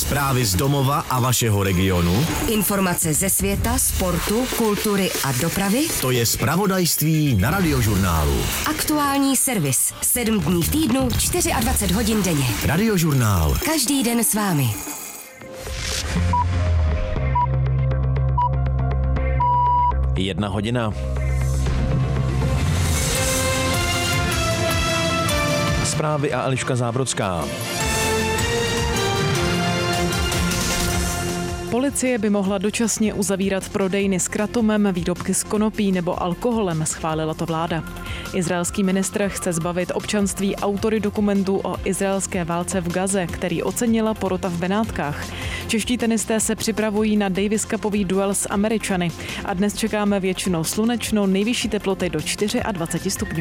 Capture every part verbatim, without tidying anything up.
Zprávy z domova a vašeho regionu. Informace ze světa, sportu, kultury a dopravy. To je zpravodajství na Radiožurnálu. Aktuální servis. Sedm dní v týdnu, dvacet čtyři hodin denně. Radiožurnál. Každý den s vámi. Jedna hodina. Zprávy a Eliška Zábrodská. Policie by mohla dočasně uzavírat prodejny s kratomem, výrobky z konopí nebo alkoholem, schválila to vláda. Izraelský ministr chce zbavit občanství autory dokumentu o izraelské válce v Gaze, který ocenila porota v Benátkách. Čeští tenisté se připravují na Davis Cupový duel s Američany a dnes čekáme většinou slunečno, nejvyšší teploty do dvacet čtyři stupňů.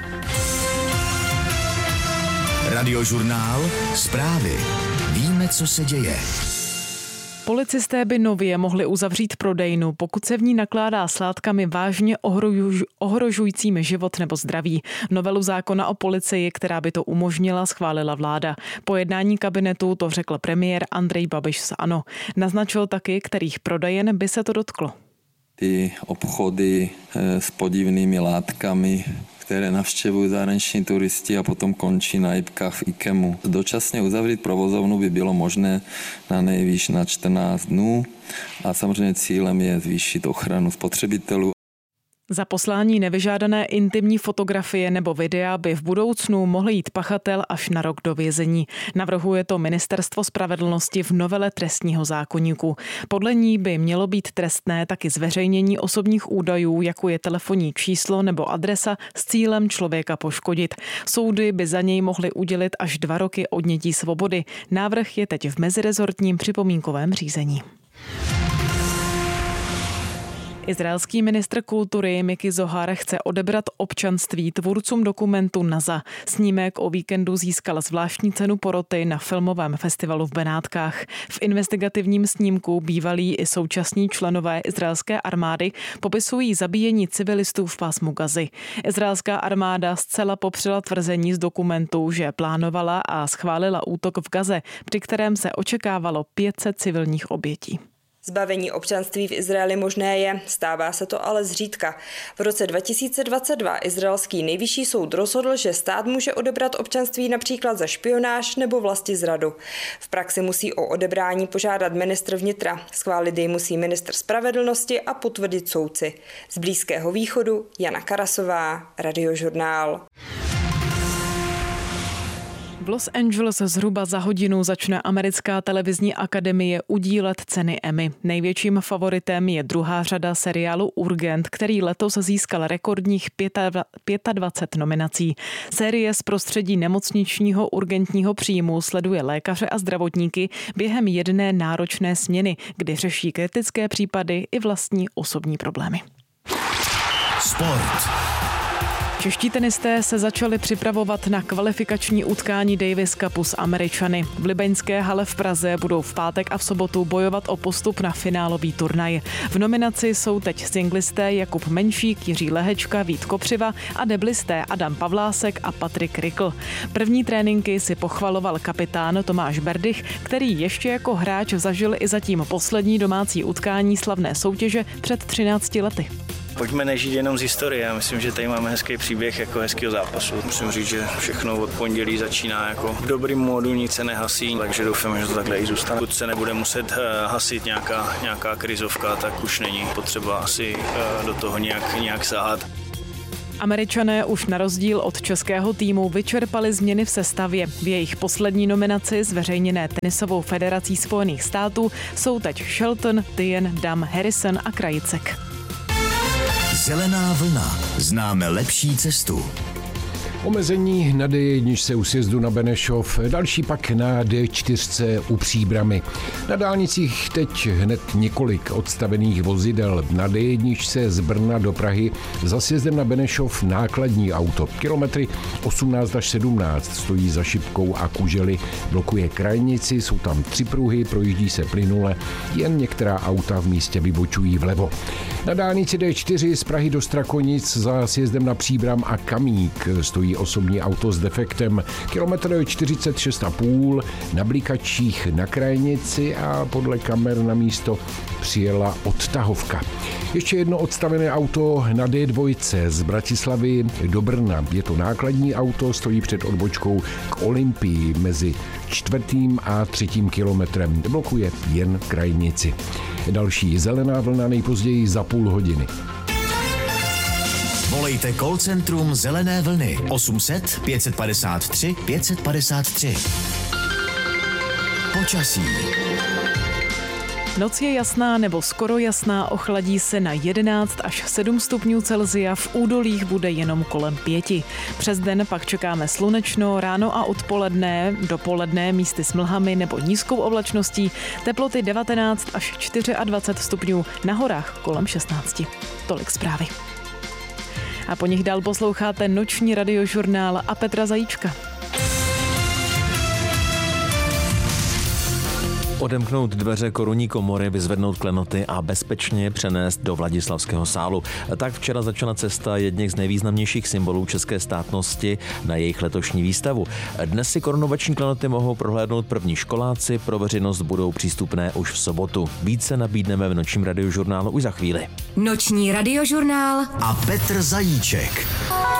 Radiožurnál. Zprávy. Víme, co se děje. Policisté by nově mohli uzavřít prodejnu, pokud se v ní nakládá s látkami vážně ohrožuj, ohrožujícími život nebo zdraví. Novelu zákona o policii, která by to umožnila, schválila vláda. Po jednání kabinetu to řekl premiér Andrej Babiš z ANO. Naznačil taky, kterých prodejen by se to dotklo. Ty obchody s podivnými látkami, které navštěvují zahraniční turisti a potom končí na jipkách v IKEMu. Dočasně uzavřít provozovnu by bylo možné na nejvýš na čtrnáct dnů a samozřejmě cílem je zvýšit ochranu spotřebitelů. Za poslání nevyžádané intimní fotografie nebo videa by v budoucnu mohl jít pachatel až na rok do vězení. Navrhuje to Ministerstvo spravedlnosti v novele trestního zákoníku. Podle ní by mělo být trestné taky zveřejnění osobních údajů, jako je telefonní číslo nebo adresa s cílem člověka poškodit. Soudy by za něj mohly udělit až dva roky odnětí svobody. Návrh je teď v mezirezortním připomínkovém řízení. Izraelský ministr kultury Miki Zohar chce odebrat občanství tvůrcům dokumentu NASA. Snímek o víkendu získal zvláštní cenu poroty na filmovém festivalu v Benátkách. V investigativním snímku bývalí i současní členové izraelské armády popisují zabíjení civilistů v pásmu Gazy. Izraelská armáda zcela popřela tvrzení z dokumentu, že plánovala a schválila útok v Gaze, při kterém se očekávalo pět set civilních obětí. Zbavení občanství v Izraeli možné je, stává se to ale zřídka. V roce dva tisíce dvacet dva izraelský nejvyšší soud rozhodl, že stát může odebrat občanství například za špionáž nebo vlastizradu. V praxi musí o odebrání požádat ministr vnitra, schválit jej musí ministr spravedlnosti a potvrdit soudci. Z Blízkého východu Jana Karasová, Radiožurnál. V Los Angeles zhruba za hodinu začne americká televizní akademie udílet ceny Emmy. Největším favoritem je druhá řada seriálu Urgent, který letos získal rekordních dvacet pět nominací. Série z prostředí nemocničního urgentního příjmu sleduje lékaře a zdravotníky během jedné náročné směny, kdy řeší kritické případy i vlastní osobní problémy. Sport. Čeští tenisté se začali připravovat na kvalifikační utkání Davis Cupu s Američany. V libeňské hale v Praze budou v pátek a v sobotu bojovat o postup na finálový turnaj. V nominaci jsou teď singlisté Jakub Menšík, Jiří Lehečka, Vít Kopřiva a deblisté Adam Pavlásek a Patrik Rikl. První tréninky si pochvaloval kapitán Tomáš Berdych, který ještě jako hráč zažil i zatím poslední domácí utkání slavné soutěže před třinácti lety. Pojďme nežít jenom z historie. Já myslím, že tady máme hezký příběh jako hezkýho zápasu. Musím říct, že všechno od pondělí začíná jako v dobrým módu, nic se nehasí, takže doufám, že to takhle i zůstane. Pokud se nebude muset hasit nějaká, nějaká krizovka, tak už není potřeba asi do toho nějak, nějak sahat. Američané už na rozdíl od českého týmu vyčerpali změny v sestavě. V jejich poslední nominaci zveřejněné tenisovou federací Spojených států jsou teď Shelton, Tien, Dam, Harrison a Krajicek. Zelená vlna. Známe lepší cestu. Omezení na dé jedna se u sjezdu na Benešov, další pak na dé čtyři u Příbrami. Na dálnicích teď hned několik odstavených vozidel. Na dé jedna se z Brna do Prahy za sjezdem na Benešov nákladní auto. Kilometry osmnáct až sedmnáct stojí za šipkou a kužely. Blokuje krajnici, jsou tam tři pruhy, projíždí se plynule, jen některá auta v místě vybočují vlevo. Na dálnici D čtyři z Prahy do Strakonic za sjezdem na Příbram a Kamík stojí osobní auto s defektem. Kilometr čtyřicet šest a půl, na blikačích na krajnici a podle kamer na místo přijela odtahovka. Ještě jedno odstavené auto na D dva z Bratislavy do Brna. Je to nákladní auto, stojí před odbočkou k Olympii mezi čtvrtým a třetím kilometrem. Blokuje jen krajnici. Další zelená vlna nejpozději za půl hodiny. Volejte call centrum Zelené vlny osm set pět padesát tři pět padesát tři. Počasí. Noc je jasná nebo skoro jasná, ochladí se na jedenáct až sedm stupňů Celsia, v údolích bude jenom kolem pěti. Přes den pak čekáme slunečno, ráno a odpoledne, dopoledne místy s mlhami nebo nízkou oblačností, teploty devatenáct až dvacet čtyři stupňů, na horách kolem šestnáct. Tolik zprávy. A po nich dál posloucháte noční radiožurnál a Petra Zajíčka. Odemknout dveře korunní komory, vyzvednout klenoty a bezpečně je přenést do Vladislavského sálu. Tak včera začala cesta jedněch z nejvýznamnějších symbolů české státnosti na jejich letošní výstavu. Dnes si korunovační klenoty mohou prohlédnout první školáci, pro veřejnost budou přístupné už v sobotu. Více nabídneme v nočním radiožurnálu už za chvíli. Noční radiožurnál a Petr Zajíček.